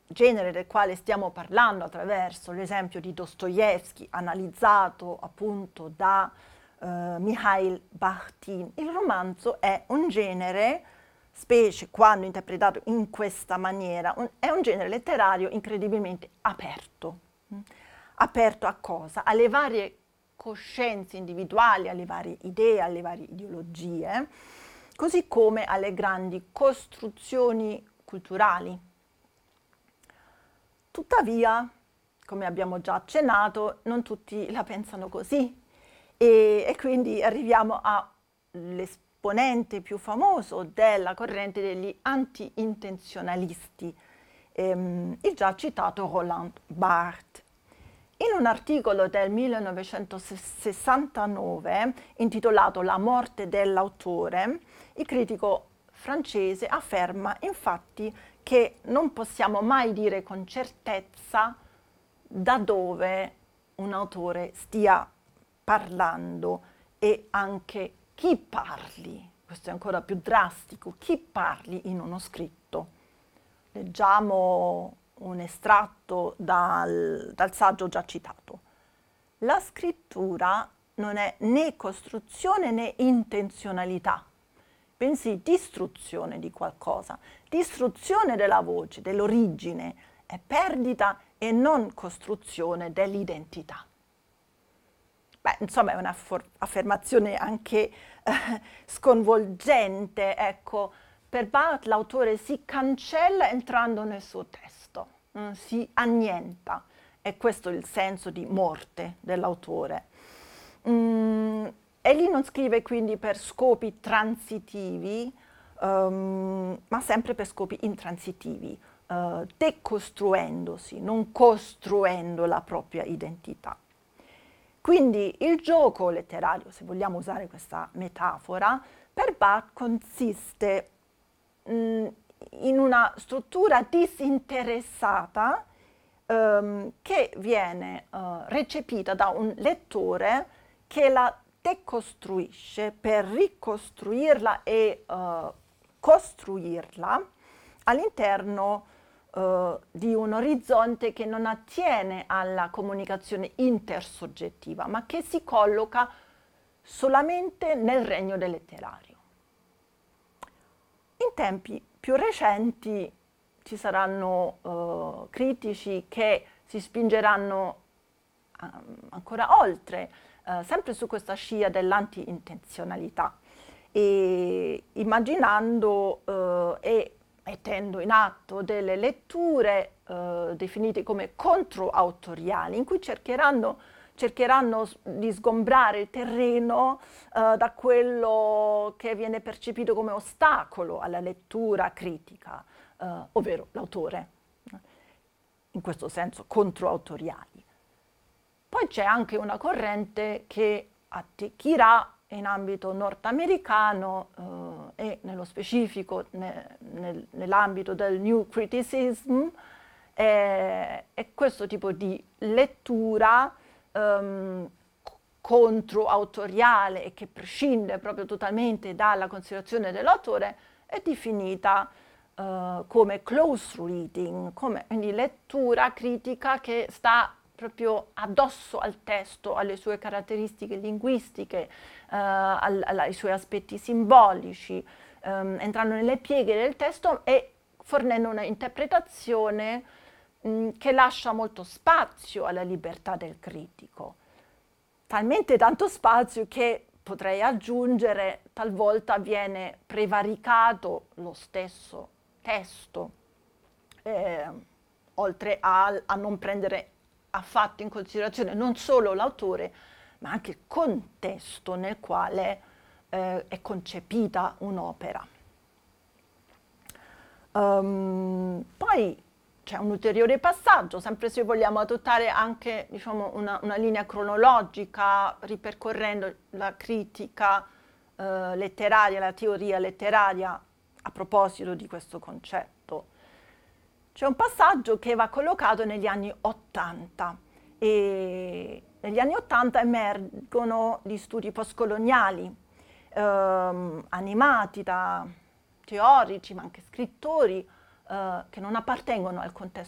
genere del quale stiamo parlando attraverso l'esempio di Dostoevskij, analizzato appunto da Mikhail Bakhtin. Il romanzo è un genere, specie quando interpretato in questa maniera, è un genere letterario incredibilmente aperto. Aperto a cosa? Alle varie coscienze individuali, alle varie idee, alle varie ideologie, così come alle grandi costruzioni culturali. Tuttavia, come abbiamo già accennato, non tutti la pensano così e quindi arriviamo all'esponente più famoso della corrente degli anti-intenzionalisti, il già citato Roland Barthes. In un articolo del 1969 intitolato La morte dell'autore, il critico francese afferma infatti che non possiamo mai dire con certezza da dove un autore stia parlando e anche chi parli. Questo è ancora più drastico, chi parli in uno scritto. Leggiamo un estratto dal saggio già citato. La scrittura non è né costruzione né intenzionalità, bensì distruzione di qualcosa, distruzione della voce, dell'origine, è perdita e non costruzione dell'identità. Beh, insomma, è un'affermazione anche sconvolgente, ecco. Per Barthes l'autore si cancella entrando nel suo testo, si annienta. È questo il senso di morte dell'autore. Egli non scrive quindi per scopi transitivi, ma sempre per scopi intransitivi, decostruendosi, non costruendo la propria identità. Quindi il gioco letterario, se vogliamo usare questa metafora, per Barthes consiste in una struttura disinteressata che viene recepita da un lettore che la decostruisce per ricostruirla e costruirla all'interno di un orizzonte che non attiene alla comunicazione intersoggettiva, ma che si colloca solamente nel regno del letterario. In tempi più recenti ci saranno critici che si spingeranno ancora oltre, sempre su questa scia dell'anti-intenzionalità, e immaginando e mettendo in atto delle letture definite come controautoriali, in cui cercheranno di sgombrare il terreno da quello che viene percepito come ostacolo alla lettura critica, ovvero l'autore, in questo senso controautoriali. Poi c'è anche una corrente che attecchirà in ambito nordamericano e nello specifico nell'ambito del New Criticism, è questo tipo di lettura controautoriale e che prescinde proprio totalmente dalla considerazione dell'autore, è definita come close reading, come quindi lettura critica che sta proprio addosso al testo, alle sue caratteristiche linguistiche, ai suoi aspetti simbolici, entrando nelle pieghe del testo e fornendo una interpretazione che lascia molto spazio alla libertà del critico. Talmente tanto spazio che, potrei aggiungere, talvolta viene prevaricato lo stesso testo, oltre a non prendere affatto in considerazione non solo l'autore, ma anche il contesto nel quale è concepita un'opera. Poi c'è un ulteriore passaggio, sempre se vogliamo adottare anche, diciamo, una linea cronologica, ripercorrendo la critica letteraria, la teoria letteraria a proposito di questo concetto. C'è un passaggio che va collocato negli anni '80 e negli anni '80 emergono gli studi postcoloniali animati da teorici ma anche scrittori che non appartengono al contesto